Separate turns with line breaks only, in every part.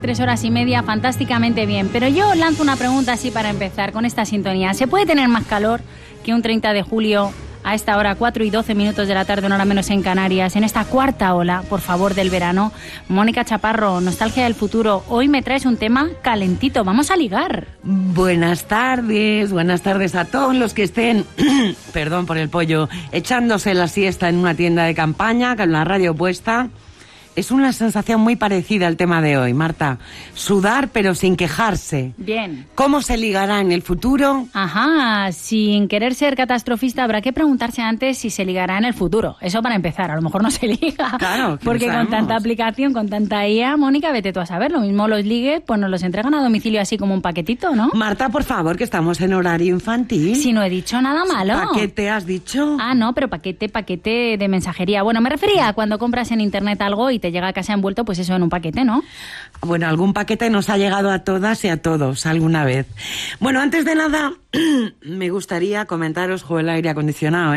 3 horas y media, fantásticamente bien. Pero yo lanzo una pregunta así para empezar con esta sintonía. ¿Se puede tener más calor que un 30 de julio a esta hora, 4:12 de la tarde, una hora menos en Canarias, en esta cuarta ola, por favor, del verano? Mónica Chaparro, Nostalgia del Futuro. Hoy me traes un tema calentito. Vamos a ligar.
Buenas tardes a todos los que estén, perdón por el pollo, echándose la siesta en una tienda de campaña con la radio puesta. Es una sensación muy parecida al tema de hoy, Marta. Sudar pero sin quejarse.
Bien.
¿Cómo se ligará en el futuro?
Ajá, sin querer ser catastrofista, habrá que preguntarse antes si se ligará en el futuro. Eso para empezar, a lo mejor no se liga.
Claro, que
porque con tanta aplicación, con tanta IA, Mónica, vete tú a saber. Lo mismo los ligues, pues nos los entregan a domicilio así como un paquetito, ¿no?
Marta, por favor, que estamos en horario infantil.
Si no he dicho nada malo.
¿Paquete has dicho?
Ah, no, pero paquete de mensajería. Bueno, me refería a cuando compras en internet algo y te llega a casa envuelto, pues eso, en un paquete, ¿no?
Bueno, algún paquete nos ha llegado a todas y a todos alguna vez. Bueno, antes de nada, me gustaría comentaros, el aire acondicionado,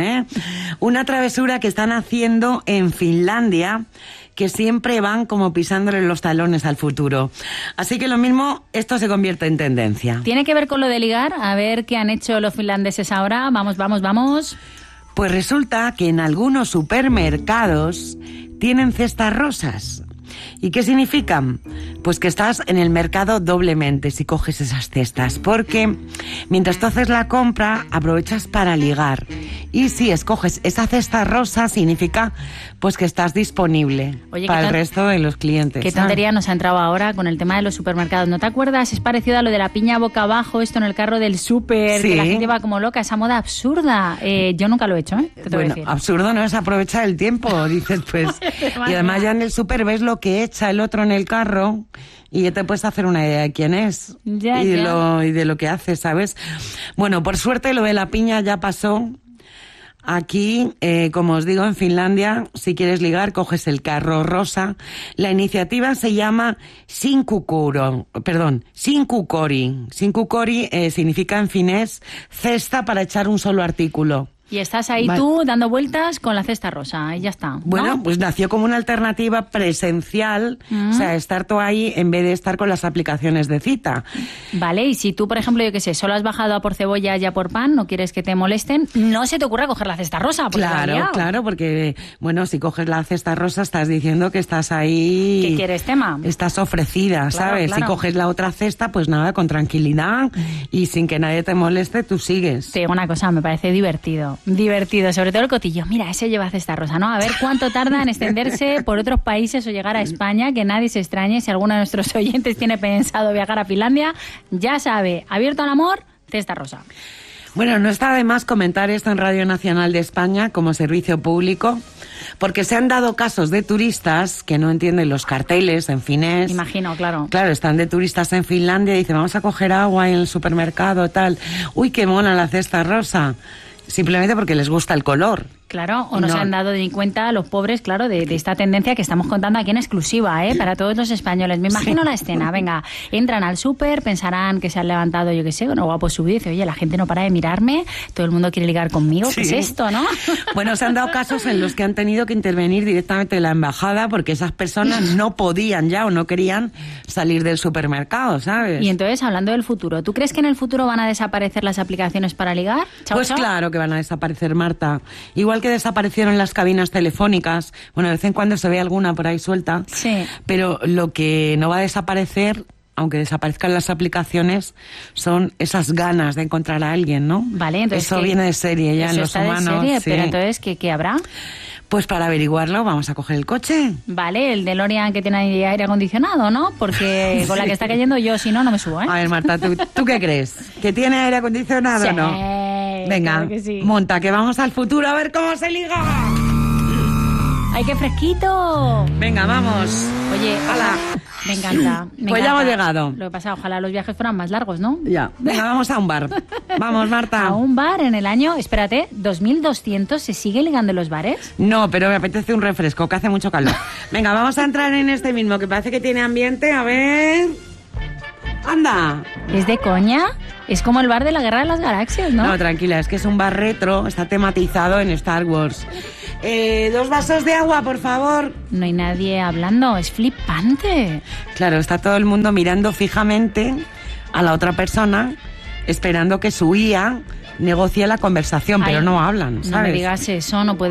una travesura que están haciendo en Finlandia, que siempre van como pisándole los talones al futuro. Así que lo mismo, esto se convierte en tendencia.
¿Tiene que ver con lo de ligar? A ver qué han hecho los finlandeses ahora. Vamos.
Pues resulta que en algunos supermercados tienen cestas rosas. ¿Y qué significan? Pues que estás en el mercado doblemente si coges esas cestas, porque mientras tú haces la compra aprovechas para ligar. Y si escoges esa cesta rosa significa pues que estás disponible.
Oye,
para el resto de los clientes.
Qué tontería nos ha entrado ahora con el tema de los supermercados. ¿No te acuerdas? Es parecido a lo de la piña boca abajo, esto en el carro del súper,
sí.
Que la gente va como loca, esa moda absurda. Yo nunca lo he hecho, ¿eh?
Bueno, absurdo no es aprovechar el tiempo, dices pues. Y además ya en el súper ves lo que echa el otro en el carro y ya te puedes hacer una idea de quién es y de lo que hace, ¿sabes? Bueno, por suerte lo de la piña ya pasó. Aquí, como os digo, en Finlandia, si quieres ligar, coges el carro rosa. La iniciativa se llama Sinkukori. Sinkukori significa en finés cesta para echar un solo artículo.
Y estás ahí tú dando vueltas con la cesta rosa y ya está, ¿no?
Bueno, pues nació como una alternativa presencial, o sea, estar tú ahí en vez de estar con las aplicaciones de cita.
Vale, y si tú, por ejemplo, yo qué sé, solo has bajado a por cebollas y a por pan, no quieres que te molesten, no se te ocurra coger la cesta rosa.
Claro, porque, bueno, si coges la cesta rosa estás diciendo que estás ahí...
¿Qué quieres, tema?
Estás ofrecida, ¿sabes?
Claro.
Si coges la otra cesta, pues nada, con tranquilidad y sin que nadie te moleste, tú sigues.
Te digo una cosa, me parece divertido, sobre todo el cotillo. Mira, ese lleva cesta rosa, ¿no? A ver cuánto tarda en extenderse por otros países o llegar a España, que nadie se extrañe. Si alguno de nuestros oyentes tiene pensado viajar a Finlandia, ya sabe, abierto al amor, cesta rosa.
Bueno, no está de más comentar esto en Radio Nacional de España como servicio público, porque se han dado casos de turistas que no entienden los carteles en finés.
Imagino, claro.
Claro, están de turistas en Finlandia y dicen, vamos a coger agua en el supermercado, tal. Uy, qué mona la cesta rosa. Simplemente porque les gusta el color.
Claro, o no se han dado ni cuenta los pobres, claro, de esta tendencia que estamos contando aquí en exclusiva, para todos los españoles. Me imagino la escena, venga, entran al súper, pensarán que se han levantado, yo qué sé, uno guapo subido y dice, oye, la gente no para de mirarme, todo el mundo quiere ligar conmigo, ¿qué es esto, no?
Bueno, se han dado casos en los que han tenido que intervenir directamente la embajada porque esas personas no podían ya o no querían salir del supermercado, ¿sabes?
Y entonces, hablando del futuro, ¿tú crees que en el futuro van a desaparecer las aplicaciones para ligar?
Pues claro que van a desaparecer, Marta. Igual que desaparecieron las cabinas telefónicas, bueno, de vez en cuando se ve alguna por ahí suelta,
sí.
Pero lo que no va a desaparecer, aunque desaparezcan las aplicaciones, son esas ganas de encontrar a alguien, ¿no?
Vale, entonces
eso viene de serie ya en los humanos.
De serie,
sí.
Pero entonces, ¿qué habrá?
Pues para averiguarlo vamos a coger el coche.
Vale, el DeLorean que tiene aire acondicionado, ¿no? Porque con la que está cayendo yo, si no me subo, ¿eh?
A ver, Marta, ¿tú qué crees? ¿Que tiene aire acondicionado o no? Venga,
claro que sí.
monta, que vamos al futuro a ver cómo se liga.
¡Ay, qué fresquito!
Venga, vamos.
Oye,
¡hala!
Me encanta.
Pues ya hemos llegado.
Lo que pasa, ojalá los viajes fueran más largos, ¿no?
Ya. Venga, vamos a un bar. Vamos, Marta.
¿A un bar en el año, espérate, 2200? ¿Se sigue ligando en los bares?
No, pero me apetece un refresco, que hace mucho calor. Venga, vamos a entrar en este mismo, que parece que tiene ambiente. A ver... ¡Anda!
¿Es de coña? Es como el bar de la Guerra de las Galaxias, ¿no?
No, tranquila, es que es un bar retro, está tematizado en Star Wars. 2 vasos de agua, por favor.
No hay nadie hablando, es flipante.
Claro, está todo el mundo mirando fijamente a la otra persona, esperando que su IA negocie la conversación, pero no hablan, ¿sabes?
No me digas eso, no puede